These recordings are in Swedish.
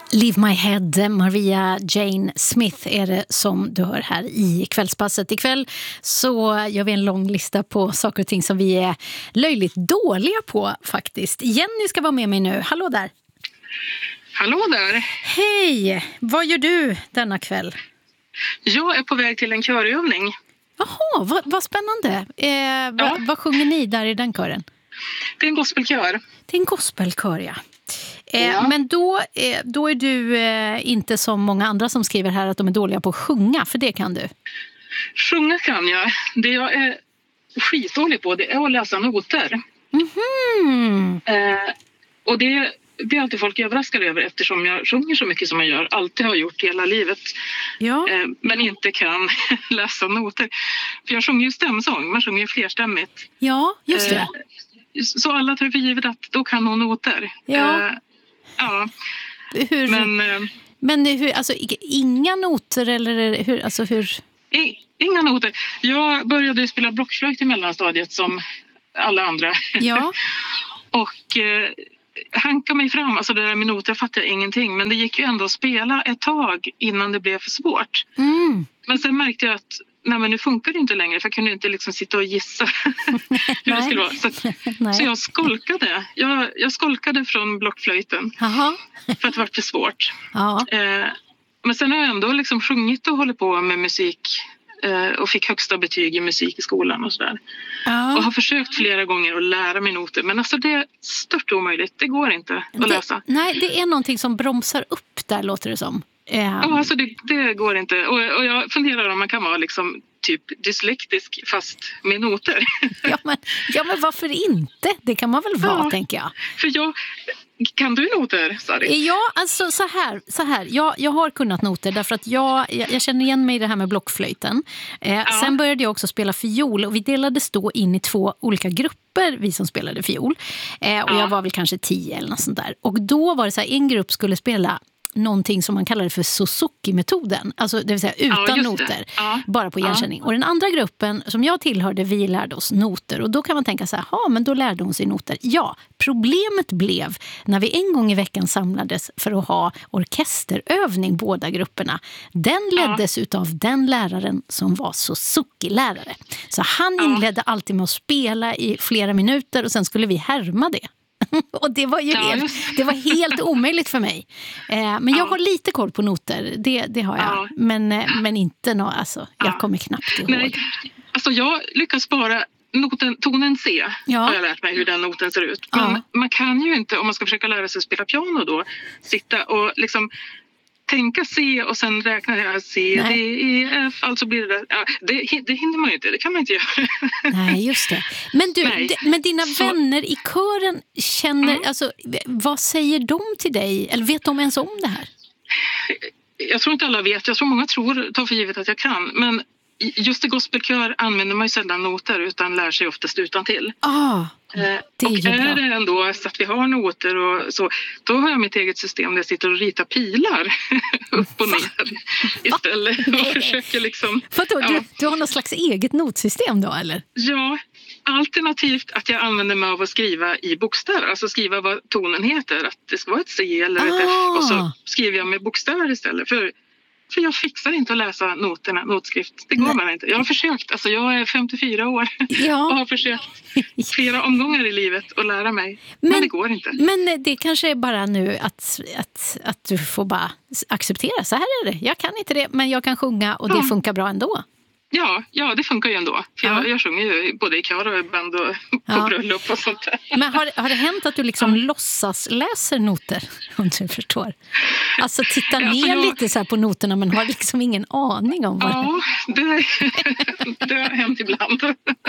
Leave My Head, Maria Jane Smith är det som du hör här i kvällspasset. Ikväll så gör vi en lång lista på saker och ting som vi är löjligt dåliga på faktiskt. Jenny ska vara med mig nu. Hallå där! Hallå där! Hej! Vad gör du denna kväll? Jag är på väg till en körövning. Jaha, vad spännande. Vad sjunger ni där i den kören? Det är en gospelkör. Det är en gospelkör, ja. Ja. Men då är du inte som många andra som skriver här att de är dåliga på att sjunga, för det kan du. Sjunga kan jag. Det jag är skitdålig på, det är att läsa noter. Mhm. Och det blir alltid folk överraskade över eftersom jag sjunger så mycket som jag gör. Alltid har gjort hela livet. Ja. Men inte kan läsa noter. För jag sjunger ju stämsång, man sjunger ju flerstämmigt. Ja, just det. Så alla tar för givet att då kan hon noter. Ja. Ja. Hur, men hur, alltså inga noter eller hur, alltså hur? Inga noter. Jag började spela blockflöjt i mellanstadiet som alla andra. Ja. Och hanka mig fram, alltså det där med noter fattar jag ingenting. Men det gick ju ändå att spela ett tag innan det blev för svårt. Mm. Men sen märkte jag att nej, men nu funkar det inte längre, för jag kunde inte liksom sitta och gissa hur det skulle vara. Så jag skolkade. Jag skolkade från blockflöjten. Aha. För att det var för svårt. Ja. Men sen har jag ändå liksom sjungit och hållit på med musik och fick högsta betyg i musik i skolan och sådär. Ja. Och har försökt flera gånger att lära mig noter, men alltså det är stört omöjligt. Det går inte att läsa. Nej, det är någonting som bromsar upp där, låter det som. Ja, alltså det går inte. Och jag funderar om man kan vara liksom typ dyslektisk fast med noter. Ja, men varför inte? Det kan man väl vara, tänker jag. För kan du noter, Sari? Ja, alltså så här. Jag har kunnat noter därför att jag känner igen mig i det här med blockflöjten. Sen började jag också spela fiol och vi delades då in i 2 olika grupper, vi som spelade fiol. Och jag var väl kanske 10 eller något sånt där. Och då var det så här, en grupp skulle spela någonting som man kallade för Suzuki-metoden. Alltså det vill säga utan noter. Bara på igenkänning. Och den andra gruppen som jag tillhörde, vi lärde oss noter. Och då kan man tänka så här, men då lärde hon sig noter. Ja, problemet blev när vi en gång i veckan samlades för att ha orkesterövning, båda grupperna. Den leddes utav den läraren som var Suzuki-lärare. Så han inledde alltid med att spela i flera minuter och sen skulle vi härma det. Och det var ju helt omöjligt för mig. Men jag har lite koll på noter, det har jag. Men inte alltså, jag kommer knappt ihåg. Nej, alltså jag lyckas bara tonen C har jag lärt mig hur den noten ser ut. Men man kan ju inte, om man ska försöka lära sig spela piano då, sitta och liksom tänka C och sen räkna jag C, D, E, F, alltså blir det där. Ja, det hinner man ju inte, det kan man inte göra. Nej, just det. Men du, men dina vänner i kören känner, alltså, vad säger de till dig? Eller vet de ens om det här? Jag tror inte alla vet, jag tror många tar för givet att jag kan, men just i gospelkör använder man ju sällan noter utan lär sig oftast utantill. Det är ju bra. Det ändå så att vi har noter och så, då har jag mitt eget system där jag sitter och ritar pilar upp och ner istället och försöker liksom... Du har något slags eget notsystem då, eller? Ja, alternativt att jag använder mig av att skriva i bokstäver, alltså skriva vad tonen heter, att det ska vara ett C eller ett F och så skriver jag med bokstäver istället för jag fixar inte att läsa noterna, notskrift. Det går man inte. Jag har försökt, alltså jag är 54 år och har försökt flera omgångar i livet att lära mig. Men det går inte. Men det kanske är bara nu att du får bara acceptera. Så här är det. Jag kan inte det, men jag kan sjunga och det funkar bra ändå. Ja, det funkar ju ändå. För jag sjunger ju både i kör och i band och på bröllop och sånt där. Men har det hänt att du liksom låtsas läser noter, om du förstår? Alltså titta ner lite så här på noterna men har liksom ingen aning om vad det har hänt ibland.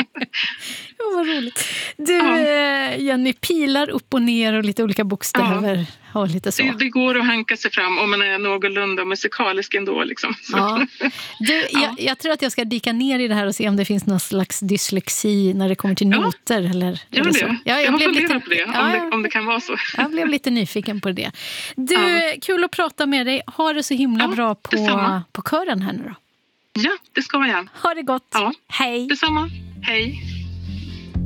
Vad roligt. Du, Jenny, pilar upp och ner och lite olika bokstäver och lite så. Det går att hanka sig fram om man är någorlunda musikalisk ändå. Liksom. Du, jag tror att jag ska dyka ner i det här och se om det finns någon slags dyslexi när det kommer till noter. Eller så. Jag har funderat på det, om det kan vara så. Jag blev lite nyfiken på det. Du, kul att prata med dig. Ha det så himla bra på kören här nu då. Ja, det ska jag. Ha det gott. Hej. Detsamma. Hej.